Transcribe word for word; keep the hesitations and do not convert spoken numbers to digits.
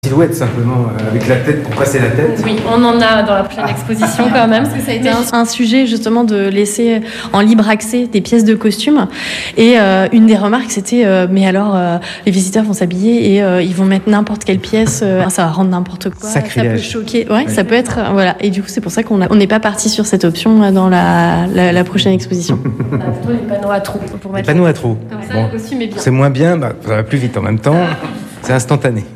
Silhouette simplement, euh, avec la tête pour passer la tête. Oui, on en a dans la prochaine exposition quand même, parce que ça a été un, un sujet justement de laisser en libre accès des pièces de costumes. Et euh, une des remarques, c'était euh, mais alors euh, les visiteurs vont s'habiller et euh, ils vont mettre n'importe quelle pièce, euh, ça va rendre n'importe quoi, Sacrilège. Ça peut choquer. Ouais, oui. Ça peut être, euh, voilà. Et du coup, c'est pour ça qu'on a, on n'est pas parti sur cette option euh, dans la, la, la prochaine exposition. On a plutôt les panneaux à trous pour mettre. Les panneaux à trous. Comme ça, bon. le costume est bien. C'est moins bien, bah, ça va plus vite en même temps. C'est instantané.